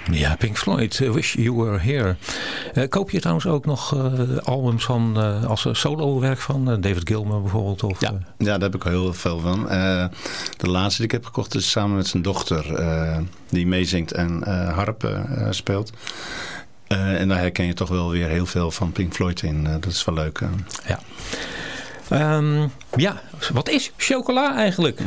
Ja, Pink Floyd, Wish You Were Here. Koop je trouwens ook nog albums van als solo-werk van David Gilmour bijvoorbeeld? Of, ja, daar heb ik al heel veel van. De laatste die ik heb gekocht is samen met zijn dochter, die meezingt en harp speelt. En daar herken je toch wel weer heel veel van Pink Floyd in. Dat is wel leuk. Ja. Ja, wat is chocola eigenlijk?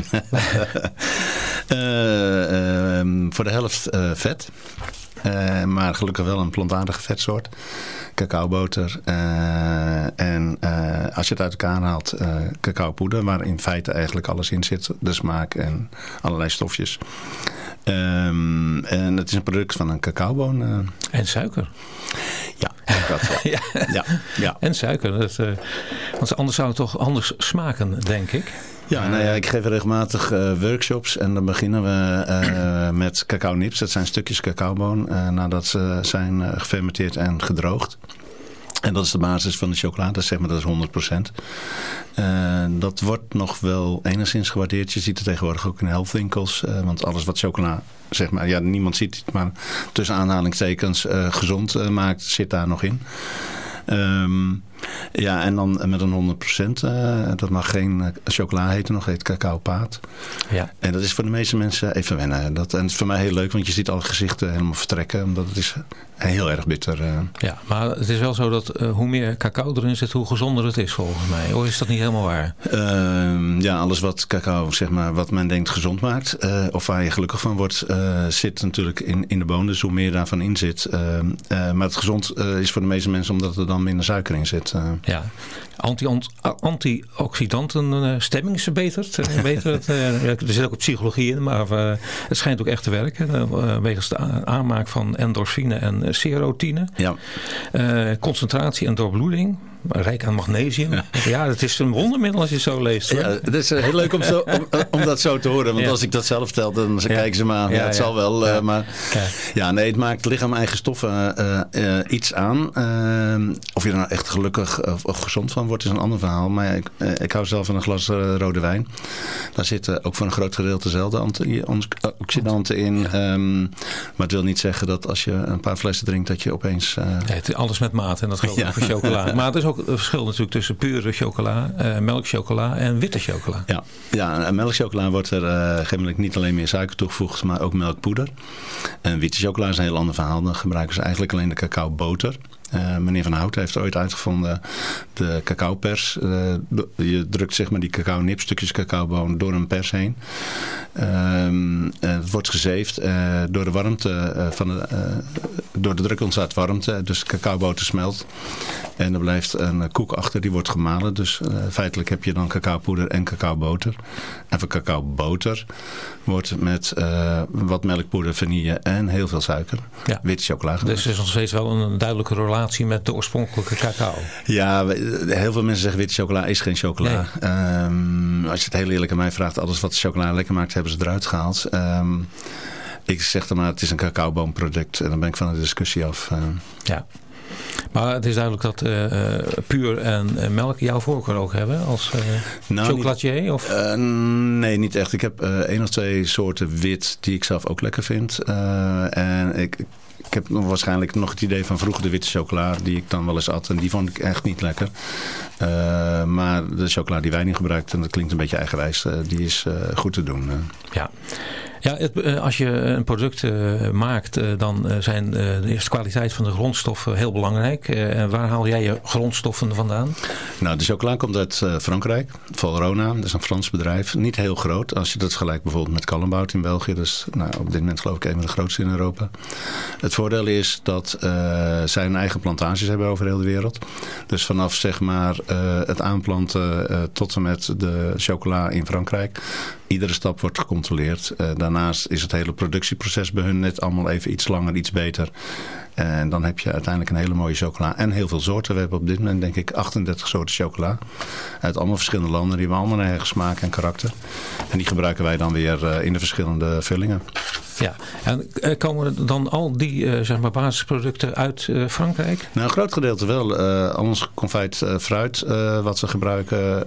Voor de helft vet. Maar gelukkig wel een plantaardige vetsoort. Cacaoboter. En als je het uit elkaar haalt, cacaopoeder. Waar in feite eigenlijk alles in zit. De smaak en allerlei stofjes. En het is een product van een cacaoboon. En suiker. Ja, dat wel. Ja. En suiker. Want anders zou het toch anders smaken, denk ik. Ja, nou ja, ik geef regelmatig workshops en dan beginnen we met cacao nips. Dat zijn stukjes cacaoboon nadat ze zijn gefermenteerd en gedroogd. En dat is de basis van de chocolade, zeg maar, dat is 100%. Dat wordt nog wel enigszins gewaardeerd. Je ziet het tegenwoordig ook in healthwinkels. Want alles wat chocola, zeg maar, ja, niemand ziet het, maar tussen aanhalingstekens gezond maakt, zit daar nog in. Ja, en dan met een 100%. Dat mag geen chocola heten, nog heet cacaopaat. Ja. En dat is voor de meeste mensen even wennen. En het is voor mij heel leuk, want je ziet alle gezichten helemaal vertrekken. Omdat het is heel erg bitter. Ja, maar het is wel zo dat hoe meer cacao erin zit, hoe gezonder het is volgens mij. Of is dat niet helemaal waar? Ja, alles wat cacao, zeg maar, wat men denkt gezond maakt. Of waar je gelukkig van wordt, zit natuurlijk in de boon. Dus hoe meer daarvan in zit. Maar het gezond is voor de meeste mensen omdat er dan minder suiker in zit. Ja, antioxidanten stemming verbetert. Er zit ook psychologie in, maar het schijnt ook echt te werken. Wegens de aanmaak van endorfine en serotine. Ja. Concentratie en doorbloeding. Rijk aan magnesium. Ja, het is een wondermiddel als je het zo leest. Hoor. Ja, het is heel leuk om dat zo te horen. Want als ik dat zelf vertel, dan kijken ze me aan. Ja, het zal wel. Maar nee, het maakt lichaam eigen stoffen iets aan. Of je er nou echt gelukkig of gezond van wordt, is een ander verhaal. Maar ik hou zelf van een glas rode wijn. Daar zitten ook voor een groot gedeelte dezelfde antioxidanten in. Maar het wil niet zeggen dat als je een paar flessen drinkt, dat je opeens... het is alles met maat en dat geldt ook voor chocola. Maar het is ook een verschil natuurlijk tussen pure chocola, melkchocola en witte chocola. Ja, melkchocola wordt er gemelijk niet alleen meer suiker toegevoegd, maar ook melkpoeder. En witte chocola is een heel ander verhaal. Dan gebruiken ze eigenlijk alleen de cacaoboter. Meneer Van Houten heeft ooit uitgevonden de cacaopers. Je drukt zeg maar die cacao nip, stukjes cacaoboon door een pers heen. Het wordt gezeefd door de warmte door de druk ontstaat warmte. Dus de cacaoboter smelt. En er blijft een koek achter, die wordt gemalen. Dus feitelijk heb je dan cacaopoeder en cacaoboter. En voor cacaoboter wordt met wat melkpoeder, vanille en heel veel suiker witte chocola gemaakt. Dus er is nog steeds wel een duidelijke relatie met de oorspronkelijke cacao. Ja, heel veel mensen zeggen witte chocola is geen chocola. Nee. Als je het heel eerlijk aan mij vraagt, alles wat de chocola lekker maakt, hebben ze eruit gehaald. Ik zeg dan maar, het is een cacaoboonproduct. En dan ben ik van de discussie af. Ja. Maar het is duidelijk dat puur en melk jouw voorkeur ook hebben als chocolatier? Of? Nee, niet echt. Ik heb 1 of 2 soorten wit die ik zelf ook lekker vind. En ik heb waarschijnlijk nog het idee van vroeger de witte chocola die ik dan wel eens at. En die vond ik echt niet lekker. Maar de chocola die wij nu gebruiken, en dat klinkt een beetje eigenwijs, die is goed te doen. Ja. Ja, als je een product maakt, dan zijn de eerste kwaliteit van de grondstoffen heel belangrijk. Waar haal jij je grondstoffen vandaan? Nou, de chocola komt uit Frankrijk. Valrhona, dat is een Frans bedrijf. Niet heel groot. Als je dat vergelijkt bijvoorbeeld met Callebaut in België. Dus op dit moment geloof ik een van de grootste in Europa. Het voordeel is dat zij hun eigen plantages hebben over heel de wereld. Dus vanaf zeg maar het aanplanten tot en met de chocola in Frankrijk. Iedere stap wordt gecontroleerd. Daarnaast is het hele productieproces bij hun net allemaal even iets langer, iets beter. En dan heb je uiteindelijk een hele mooie chocola. En heel veel soorten. We hebben op dit moment denk ik 38 soorten chocola. Uit allemaal verschillende landen. Die hebben allemaal een eigen smaak en karakter. En die gebruiken wij dan weer in de verschillende vullingen. Ja, en komen dan al die zeg maar basisproducten uit Frankrijk? Nou, een groot gedeelte wel. Al ons confijt fruit wat ze gebruiken.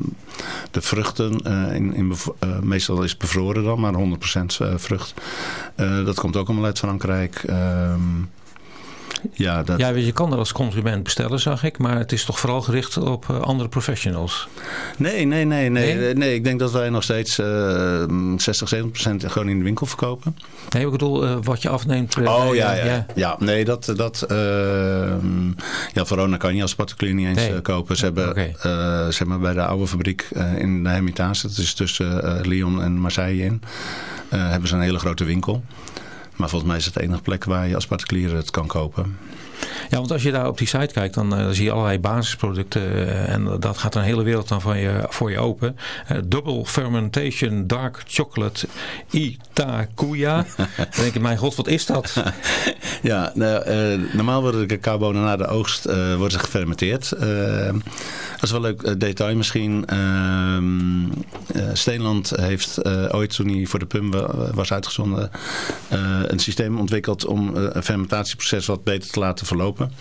De vruchten. Meestal is het bevroren dan, maar 100% vrucht. Dat komt ook allemaal uit Frankrijk. Ja, je kan er als consument bestellen, zag ik. Maar het is toch vooral gericht op andere professionals? Nee. Ik denk dat wij nog steeds 60-70% gewoon in de winkel verkopen. Nee, ik bedoel, wat je afneemt. Verona kan je als particulier niet eens kopen. Ze hebben zeg maar bij de oude fabriek in de Hermitage, dat is tussen Lyon en Marseille in, hebben ze een hele grote winkel. Maar volgens mij is het de enige plek waar je als particulier het kan kopen. Ja, want als je daar op die site kijkt, dan zie je allerlei basisproducten. En dat gaat een hele wereld dan voor je open. Double Fermentation Dark Chocolate Itakuya. Dan denk je, mijn god, wat is dat? Ja, normaal worden de cacaobonen na de oogst worden ze gefermenteerd. Dat is wel een leuk detail misschien. Steenland heeft ooit, toen hij voor de PUM was uitgezonden, een systeem ontwikkeld om een fermentatieproces wat beter te laten verlopen.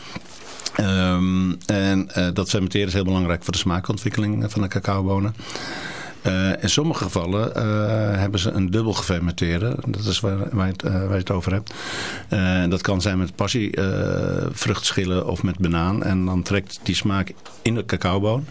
Dat fermenteren is heel belangrijk voor de smaakontwikkeling van de cacaobonen. In sommige gevallen hebben ze een dubbel gefermenteerde. Dat is waar je het over hebt. Dat kan zijn met passievruchtschillen of met banaan. En dan trekt die smaak in de cacaoboon.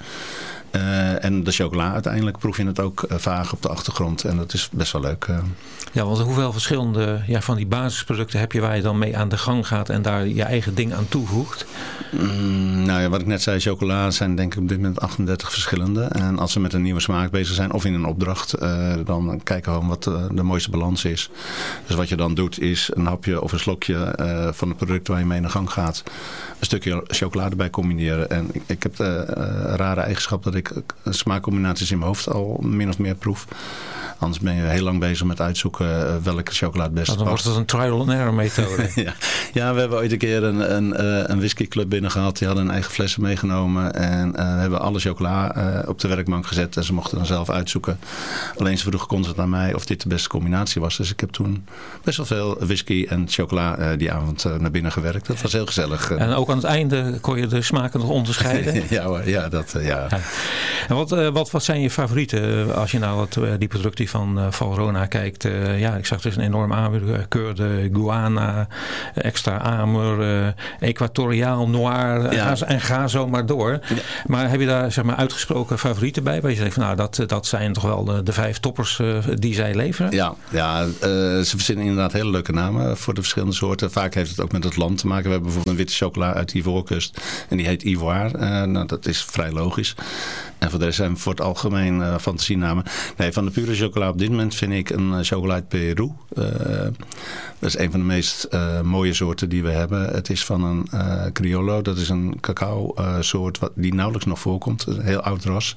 En de chocola uiteindelijk proef je het ook vaag op de achtergrond. En dat is best wel leuk. Ja, want hoeveel verschillende van die basisproducten heb je waar je dan mee aan de gang gaat en daar je eigen ding aan toevoegt? Wat ik net zei, chocola zijn denk ik op dit moment 38 verschillende. En als ze met een nieuwe smaak bezig zijn of in een opdracht, dan kijken we gewoon wat de mooiste balans is. Dus wat je dan doet is een hapje of een slokje van het product waar je mee aan de gang gaat, een stukje chocolade bij combineren. En ik heb de rare eigenschap dat ik smaakcombinaties in mijn hoofd al min of meer proef. Anders ben je heel lang bezig met uitzoeken welke chocola het beste past. Dan wordt het een trial and error methode. Ja, we hebben ooit een keer een whiskyclub binnen gehad. Die hadden een eigen flessen meegenomen. En we hebben alle chocola op de werkbank gezet. En ze mochten dan zelf uitzoeken. Alleen ze vroegen constant aan mij of dit de beste combinatie was. Dus ik heb toen best wel veel whisky en chocola die avond naar binnen gewerkt. Dat was heel gezellig. En ook aan het einde kon je de smaken nog onderscheiden? Ja. En wat zijn je favorieten als je nou die producten van Valrhona kijkt? Ik zag dus een enorm aanbod. De Guana, Extra Amur, Equatoriaal, Noir en ga zo maar door. Ja. Maar heb je daar zeg maar uitgesproken favorieten bij? Waar je zegt van dat zijn toch wel de 5 toppers die zij leveren? Ja, ze verzinnen inderdaad hele leuke namen voor de verschillende soorten. Vaak heeft het ook met het land te maken. We hebben bijvoorbeeld een witte chocola uit de Ivoorkust en die heet Ivoire. Dat is vrij logisch. En voor de rest zijn voor het algemeen fantasienamen. Nee, van de pure chocola op dit moment vind ik een chocola uit Peru. Dat is een van de meest mooie soorten die we hebben. Het is van een Criollo. Dat is een cacao soort die nauwelijks nog voorkomt. Een heel oud ras.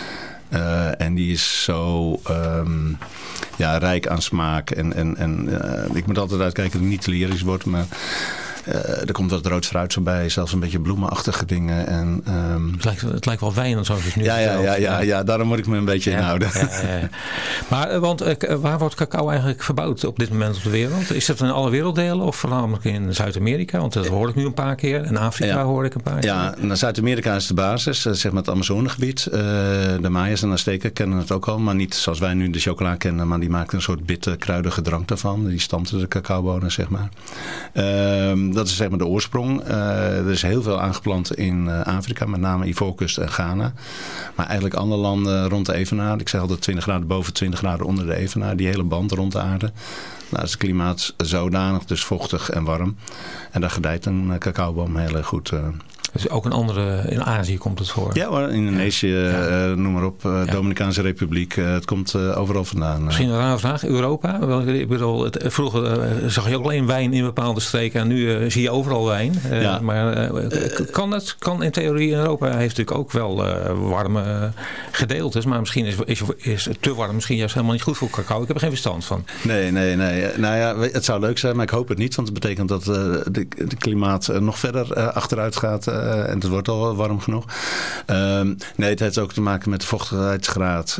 En die is zo rijk aan smaak. En ik moet altijd uitkijken dat het niet te lyrisch wordt. Maar er komt wat rood fruit zo bij. Zelfs een beetje bloemenachtige dingen. En, het lijkt wel wijn, zoals het nu Ja, daarom moet ik me een beetje inhouden. Ja. Maar waar wordt cacao eigenlijk verbouwd op dit moment op de wereld? Is dat in alle werelddelen of voornamelijk in Zuid-Amerika? Want dat hoor ik nu een paar keer. En Afrika hoor ik een paar keer. Ja, Zuid-Amerika is de basis. Zeg maar het Amazonegebied. De Mayas en Azteken kennen het ook al. Maar niet zoals wij nu de chocola kennen. Maar die maakten een soort bitter, kruidige drank daarvan. Die stampten de cacaobonen, zeg maar. Dat is zeg maar de oorsprong. Er is heel veel aangeplant in Afrika, met name Ivoorkust en Ghana. Maar eigenlijk andere landen rond de evenaar. Ik zeg altijd 20 graden boven, 20 graden onder de evenaar. Die hele band rond de aarde. Nou is het klimaat zodanig, dus vochtig en warm. En daar gedijt een cacaoboom heel erg goed. Dus ook in Azië komt het voor? Ja hoor, Indonesië, noem maar op, Dominicaanse Republiek. Het komt overal vandaan. Misschien een rare vraag, Europa? Ik bedoel, vroeger zag je ook alleen wijn in bepaalde streken en nu zie je overal wijn. Maar kan in theorie in Europa, heeft natuurlijk ook wel warme gedeeltes, maar misschien is het te warm misschien juist helemaal niet goed voor cacao. Ik heb er geen verstand van. Nee. Nou ja, het zou leuk zijn, maar ik hoop het niet, want het betekent dat de klimaat nog verder achteruit gaat en het wordt al warm genoeg. Nee, het heeft ook te maken met de vochtigheidsgraad.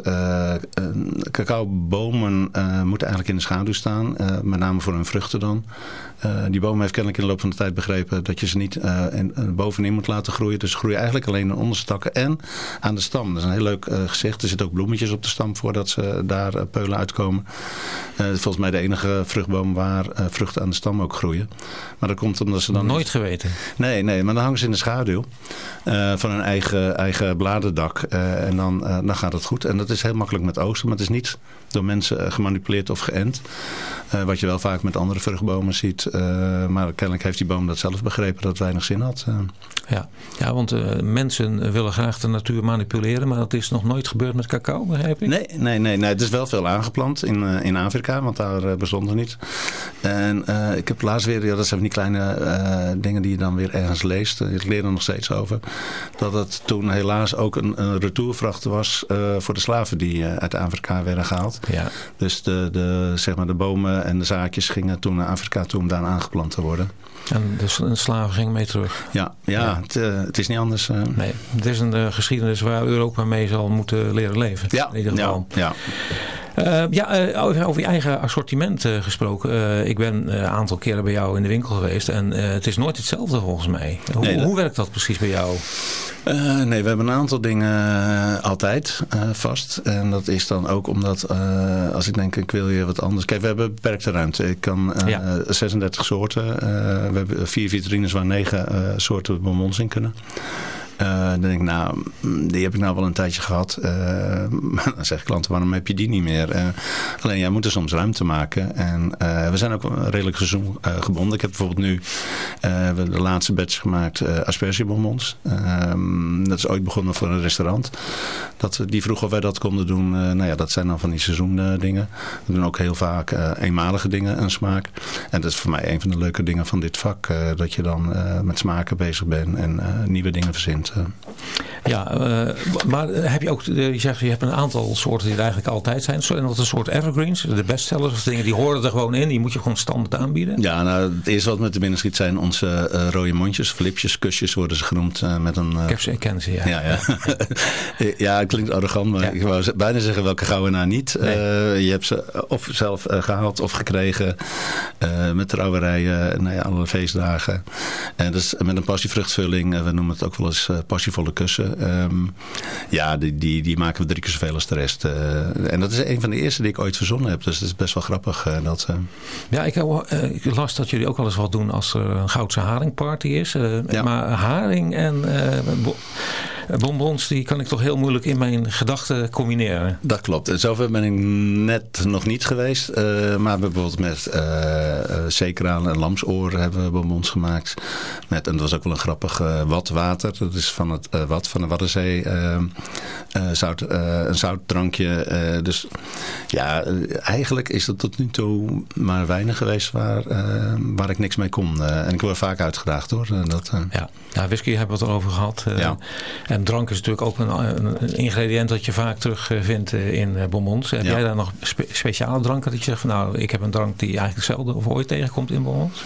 Cacaobomen moeten eigenlijk in de schaduw staan. Met name voor hun vruchten dan. Die boom heeft kennelijk in de loop van de tijd begrepen dat je ze niet bovenin moet laten groeien. Dus ze groeien eigenlijk alleen in onderstakken en aan de stam. Dat is een heel leuk gezicht. Er zitten ook bloemetjes op de stam voordat ze daar peulen uitkomen. Volgens mij de enige vruchtboom waar vruchten aan de stam ook groeien. Maar dat komt omdat ze dan... Nooit geweten. Nee, maar dan hangen ze in de schaduw van hun eigen bladerdak. En dan gaat het goed. En dat is heel makkelijk met oogsten, maar het is niet door mensen gemanipuleerd of geënt. Wat je wel vaak met andere vruchtbomen ziet. Maar kennelijk heeft die boom dat zelf begrepen dat het weinig zin had. Ja, want mensen willen graag de natuur manipuleren, maar dat is nog nooit gebeurd met cacao, begrijp ik? Nee. Het is wel veel aangeplant in Afrika, want daar bestond er niet. En ik heb laatst weer, dat zijn die kleine dingen die je dan weer ergens leest. Ik leer er nog steeds over. Dat het toen helaas ook een retourvracht was voor de slaven die uit Afrika werden gehaald. Ja. Dus de bomen en de zaadjes gingen toen naar Afrika toe om daar aangeplant te worden. En de slaven gingen mee terug. Ja. Het is niet anders. Nee, het is een geschiedenis waar Europa mee zal moeten leren leven. Ja, in ieder geval. Ja. Over je eigen assortiment gesproken. Ik ben een aantal keren bij jou in de winkel geweest. En het is nooit hetzelfde volgens mij. Hoe werkt dat precies bij jou? Nee, we hebben een aantal dingen altijd vast. En dat is dan ook omdat als ik denk ik wil je wat anders. Kijk, we hebben beperkte ruimte. Ik kan 36 soorten. We hebben 4 vitrines waar 9 soorten bonbons in kunnen. Dan denk ik, die heb ik nou wel een tijdje gehad. Dan zeggen klanten, waarom heb je die niet meer? Alleen, jij moet er soms ruimte maken. En we zijn ook redelijk seizoengebonden. Ik heb bijvoorbeeld nu de laatste batch gemaakt, aspergebonbons. Dat is ooit begonnen voor een restaurant. Die vroeg of wij dat konden doen. Dat zijn dan van die seizoendingen. We doen ook heel vaak eenmalige dingen, een smaak. En dat is voor mij een van de leuke dingen van dit vak. Dat je dan met smaken bezig bent en nieuwe dingen verzint. Maar heb je ook, je zegt je hebt een aantal soorten die er eigenlijk altijd zijn. Zijn dat een soort evergreens, de bestsellers of dingen die horen er gewoon in, die moet je gewoon standaard aanbieden? Ja, het eerste wat met de binnen schiet zijn onze rode mondjes, flipjes, kusjes worden ze genoemd. Ik ken ze, ja. Ja, het klinkt arrogant, maar ik wou bijna zeggen welke gauw en nou niet. Nee. Je hebt ze of zelf gehaald of gekregen met trouwerijen, alle feestdagen. En dus met een passievruchtvulling, we noemen het ook wel eens passievolle kussen. Die maken we 3 keer zoveel als de rest. En dat is een van de eerste die ik ooit verzonnen heb. Dus dat is best wel grappig. Ik las dat jullie ook wel eens wat doen als er een Goudse haringparty is. Maar haring en bonbons, die kan ik toch heel moeilijk in mijn gedachten combineren. Dat klopt. En zover ben ik net nog niet geweest. Maar bijvoorbeeld met zeekraan en lamsoor hebben we bonbons gemaakt. En dat was ook wel een grappig watwater. Dat is van het wat van de Waddenzee. Een zoutdrankje. Dus eigenlijk is dat tot nu toe maar weinig geweest waar ik niks mee kon. En ik word vaak uitgedaagd hoor. Whisky hebben we het erover gehad. En drank is natuurlijk ook een ingrediënt dat je vaak terugvindt in bonbons. Heb jij daar nog speciale dranken dat je zegt van ik heb een drank die eigenlijk zelden of ooit tegenkomt in bonbons?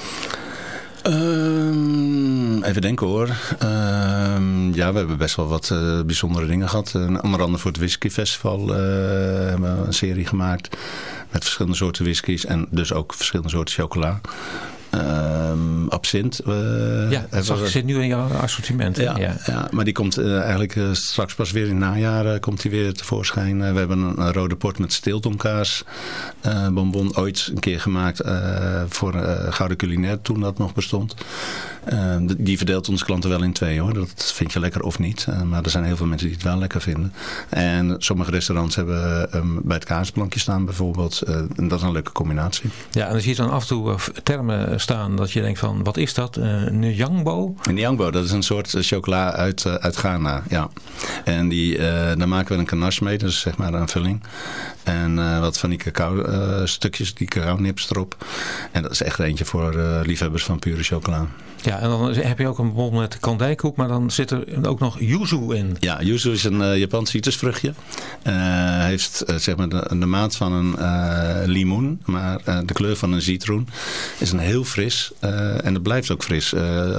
Even denken hoor. We hebben best wel wat bijzondere dingen gehad. Onder andere voor het Whisky Festival hebben we een serie gemaakt met verschillende soorten whiskies en dus ook verschillende soorten chocola. Absint. Zit nu in jouw assortiment. Ja, maar die komt eigenlijk straks pas weer in het najaar komt die weer tevoorschijn. We hebben een rode port met stiltonkaas bonbon ooit een keer gemaakt voor Gouden Culinaire toen dat nog bestond. Die verdeelt onze klanten wel in 2 hoor. Dat vind je lekker of niet. Maar er zijn heel veel mensen die het wel lekker vinden. En sommige restaurants hebben bij het kaasplankje staan bijvoorbeeld. En dat is een leuke combinatie. Ja, en dan zie je dan af en toe termen staan dat je denkt van, wat is dat? Nyangbo? Nyangbo, dat is een soort chocola uit Ghana. Ja. En daar maken we een ganache mee, dus zeg maar een vulling. En wat van die cacao stukjes, die cacao nips erop. En dat is echt eentje voor liefhebbers van pure chocola. Ja, en dan heb je ook een bol met kandijkoek, maar dan zit er ook nog yuzu in. Ja, yuzu is een Japans citrusvruchtje. Heeft zeg maar de maat van een limoen, maar de kleur van een citroen. Is een heel heel fris. En het blijft ook fris.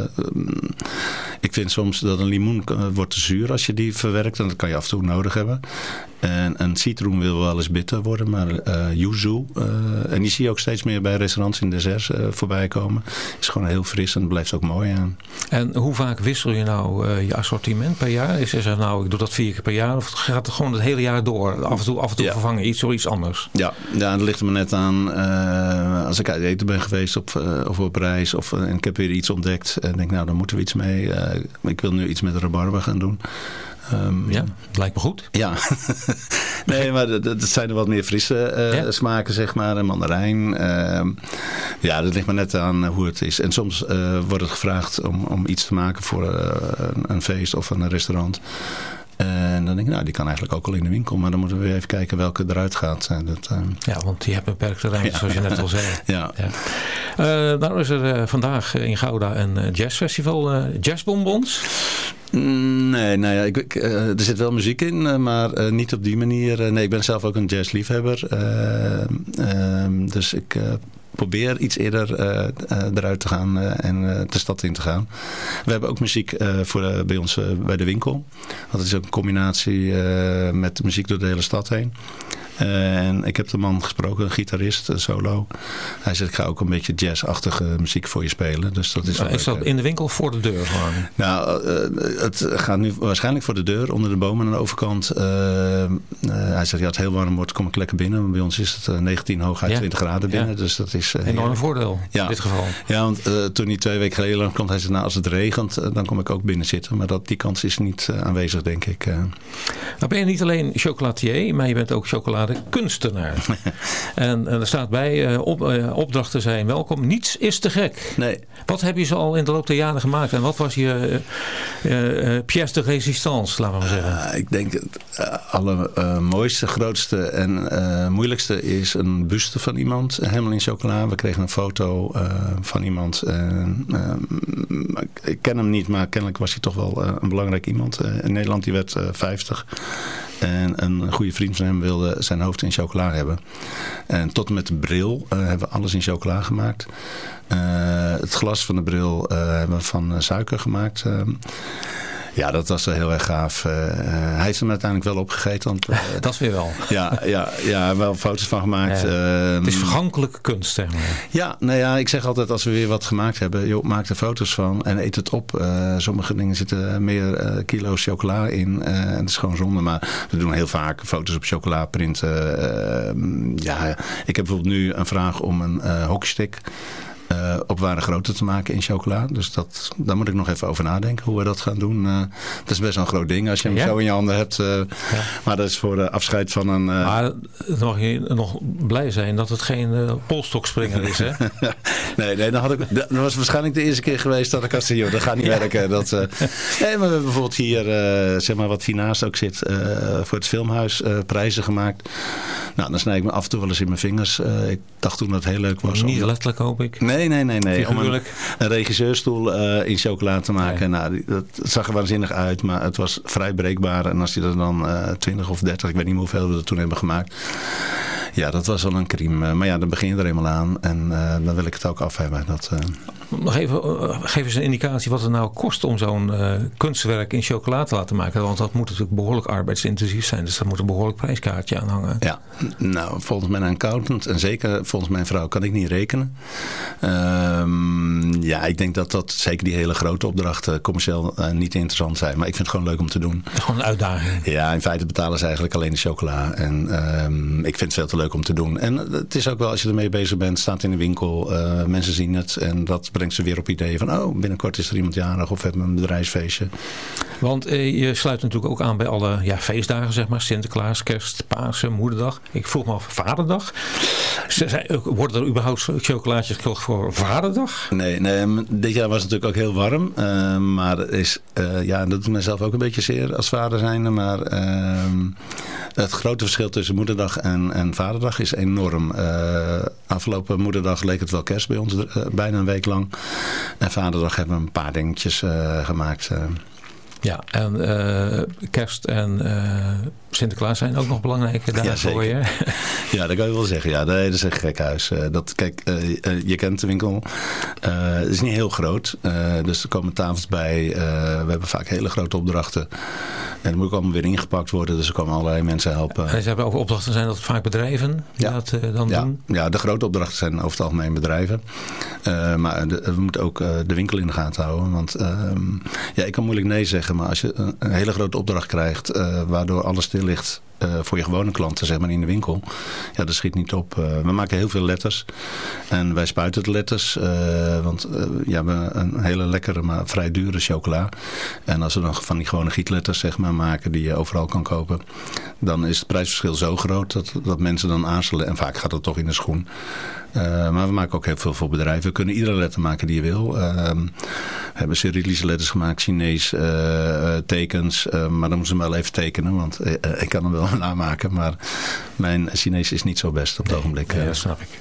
Ik vind soms dat een limoen wordt te zuur als je die verwerkt. En dat kan je af en toe nodig hebben. En een citroen wil wel eens bitter worden. Maar yuzu, en die zie je ook steeds meer bij restaurants in desserts voorbij komen. Is gewoon heel fris en het blijft ook mooi. En hoe vaak wissel je nou je assortiment per jaar? Is er nou, ik doe dat 4 keer per jaar? Of gaat het gewoon het hele jaar door? Af en toe vervangen iets door iets anders? Ja, dat ligt er me net aan. Als ik uit eten ben geweest of op reis. En ik heb weer iets ontdekt. En denk, nou, daar moeten we iets mee. Ik wil nu iets met rabarber gaan doen. Ja, lijkt me goed. Ja, nee, maar dat zijn er wat meer frisse smaken, zeg maar. En mandarijn. Dat ligt me net aan hoe het is. En soms wordt het gevraagd om iets te maken voor een feest of een restaurant. En dan denk ik, nou, die kan eigenlijk ook al in de winkel. Maar dan moeten we weer even kijken welke eruit gaat. Ja, want die hebben beperkte ruimte, zoals je net al zei. Ja. Nou is er vandaag in Gouda een jazzfestival. Jazzbonbons? Nee, nou ja, er zit wel muziek in, maar niet op die manier. Nee, ik ben zelf ook een jazzliefhebber. Dus ik probeer iets eerder eruit te gaan en de stad in te gaan. We hebben ook muziek bij ons bij de winkel. Dat is ook een combinatie met muziek door de hele stad heen. En ik heb de man gesproken, een gitarist, solo. Hij zegt, ik ga ook een beetje jazzachtige muziek voor je spelen. Dus dat is dat in de winkel voor de deur gewoon? Nou, het gaat nu waarschijnlijk voor de deur, onder de bomen aan de overkant. Hij zegt, het heel warm wordt, kom ik lekker binnen. Maar bij ons is het 19, hooguit 20 graden binnen. Dus dat is enorm voordeel in dit geval. Ja, want toen hij 2 weken geleden lang kwam, hij zei, nou, als het regent, dan kom ik ook binnen zitten. Maar die kans is niet aanwezig, denk ik. Nou ben je niet alleen chocolatier, maar je bent ook chocoladekunstenaar. En er staat bij, opdrachten zijn welkom. Niets is te gek. Nee. Wat heb je zo al in de loop der jaren gemaakt? En wat was je pièce de résistance, laten we maar zeggen? Ik denk het allermooiste, grootste en moeilijkste is een buste van iemand. Helemaal in chocola. We kregen een foto van iemand. Ik ken hem niet, maar kennelijk was hij toch wel een belangrijk iemand. In Nederland, die werd 50. En een goede vriend van hem wilde zijn hoofd in chocola hebben. En tot en met de bril hebben we alles in chocola gemaakt. Het glas van de bril hebben we van suiker gemaakt. Ja, dat was heel erg gaaf. Hij heeft hem uiteindelijk wel opgegeten. Want, dat weer wel. Ja, wel foto's van gemaakt. Het is vergankelijke kunst, zeg maar. Ja, nou ja, ik zeg altijd als we weer wat gemaakt hebben, joh, maak er foto's van en eet het op. Sommige dingen zitten meer kilo's chocola in. Het is gewoon zonde, maar we doen heel vaak foto's op chocola printen. Ik heb bijvoorbeeld nu een vraag om een hockeystick op ware grootte te maken in chocola. Dus daar moet ik nog even over nadenken hoe we dat gaan doen. Dat is best wel een groot ding als je hem zo in je handen hebt. Maar dat is voor de afscheid van een... Maar dan mag je nog blij zijn dat het geen polstokspringer is, hè? Nee, dat was waarschijnlijk de eerste keer geweest dat ik had gezegd, dat gaat niet werken. Nee, maar we hebben bijvoorbeeld hier, zeg maar wat hiernaast ook zit, voor het filmhuis prijzen gemaakt. Nou, dan snij ik me af en toe wel eens in mijn vingers. Ik dacht toen dat het heel leuk was. Niet letterlijk, hoop ik. Nee. Om een regisseurstoel in chocola te maken. Nee. Nou, dat zag er waanzinnig uit, maar het was vrij breekbaar. En als je er dan 20 of 30, ik weet niet hoeveel we er toen hebben gemaakt. Ja, dat was wel een crime. Maar ja, dan begin je er eenmaal aan. En dan wil ik het ook af hebben. Nog even, geef eens een indicatie wat het nou kost om zo'n kunstwerk in chocola te laten maken. Want dat moet natuurlijk behoorlijk arbeidsintensief zijn. Dus daar moet een behoorlijk prijskaartje aan hangen. Ja, nou, volgens mijn accountant en zeker volgens mijn vrouw kan ik niet rekenen. Ik denk dat zeker die hele grote opdrachten commercieel niet interessant zijn. Maar ik vind het gewoon leuk om te doen. Het is gewoon een uitdaging. Ja, in feite betalen ze eigenlijk alleen de chocola. En ik vind het veel te leuk om te doen. En het is ook wel, als je ermee bezig bent, staat in de winkel, mensen zien het. En dat brengt ze weer op ideeën van, binnenkort is er iemand jarig of hebben we een bedrijfsfeestje. Want je sluit natuurlijk ook aan bij alle feestdagen, zeg maar. Sinterklaas, Kerst, Pasen, Moederdag. Ik vroeg me af, Vaderdag. Worden er überhaupt chocolaatjes gekocht voor Vaderdag? Nee, dit jaar was het natuurlijk ook heel warm. Maar dat doet mijzelf ook een beetje zeer als vader zijnde. Maar het grote verschil tussen Moederdag en Vaderdag is enorm. Afgelopen Moederdag leek het wel kerst bij ons, bijna een week lang. En Vaderdag hebben we een paar dingetjes gemaakt. Ja, en kerst en Sinterklaas zijn ook nog belangrijke dagen voor je. Ja, dat kan je wel zeggen. Ja, dat is een gek huis. Kijk, je kent de winkel. Het is niet heel groot. Dus er komen tafels bij. We hebben vaak hele grote opdrachten. En dat moet ook allemaal weer ingepakt worden. Dus er komen allerlei mensen helpen. En ze hebben over opdrachten, zijn dat vaak bedrijven die dat dan doen? Ja, de grote opdrachten zijn over het algemeen bedrijven. Maar we moeten ook de winkel in de gaten houden. Want ik kan moeilijk nee zeggen. Maar als je een hele grote opdracht krijgt waardoor alles stil ligt voor je gewone klanten, zeg maar in de winkel. Ja, dat schiet niet op. We maken heel veel letters. En wij spuiten de letters. Want we hebben een hele lekkere, maar vrij dure chocola. En als we dan van die gewone gietletters, zeg maar, maken die je overal kan kopen, dan is het prijsverschil zo groot dat mensen dan aarzelen. En vaak gaat het toch in de schoen. Maar we maken ook heel veel voor bedrijven. We kunnen iedere letter maken die je wil. We hebben Cyrillische letters gemaakt, Chinees, tekens. Maar dan moeten ze wel even tekenen, want ik kan hem wel namaken. Maar mijn Chinees is niet zo best op het ogenblik. Ja, dat snap ik.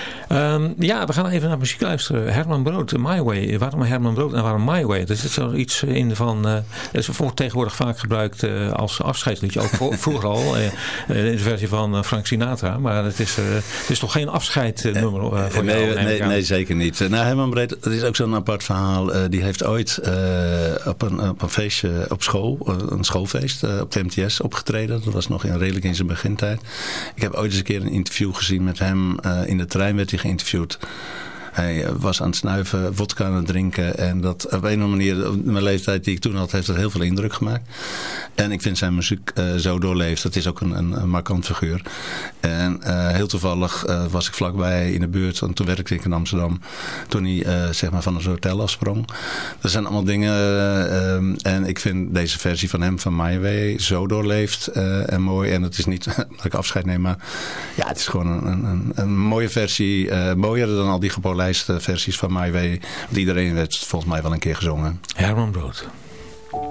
We gaan even naar muziek luisteren. Herman Brood, My Way. Waarom Herman Brood en waarom My Way? Er zit zoiets in van... Het wordt tegenwoordig vaak gebruikt als afscheidsliedje. Ook vroeger al. In de versie van Frank Sinatra. Maar het is toch geen afscheidsnummer voor jou? Nee, zeker niet. Herman Brood, het is ook zo'n apart verhaal. Die heeft ooit op een feestje op school, een schoolfeest, op de MTS opgetreden. Dat was nog redelijk in zijn begintijd. Ik heb ooit eens een keer een interview gezien met hem. In de trein werd hij geïnterviewd. Hij was aan het snuiven, vodka aan het drinken. En dat op een of andere manier, op mijn leeftijd die ik toen had, heeft dat heel veel indruk gemaakt. En ik vind zijn muziek zo doorleefd. Dat is ook een markant figuur. En heel toevallig was ik vlakbij in de buurt. Want toen werkte ik in Amsterdam. Toen hij van een hotel afsprong. Dat zijn allemaal dingen. En ik vind deze versie van hem, van My Way, zo doorleefd en mooi. En het is niet dat ik afscheid neem, maar ja, het is gewoon een mooie versie. Mooier dan al die gepolijste versies van My Way. Want iedereen werd volgens mij wel een keer gezongen. Herman Brood.